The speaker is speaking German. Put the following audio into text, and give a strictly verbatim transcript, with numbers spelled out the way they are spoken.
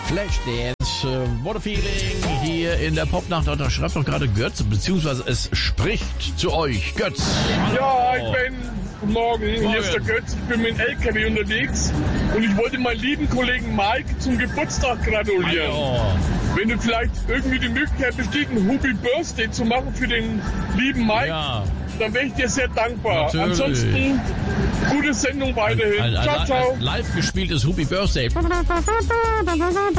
Flashdance, uh, What a Feeling hier in der Popnacht. Und da schreibt doch gerade Götz, beziehungsweise es spricht zu euch. Götz. Ja, ich bin, guten Morgen, hier ist der Götz. Ich bin mit dem L K W unterwegs und ich wollte meinen lieben Kollegen Mike zum Geburtstag gratulieren. Oh. Wenn du vielleicht irgendwie die Möglichkeit besteht, ein Happy Birthday zu machen für den lieben Mike, Ja. dann wäre ich dir sehr dankbar. Natürlich. Ansonsten, gute Sendung weiterhin. Ein, ein, Ciao, ciao. ein live gespieltes Happy Birthday.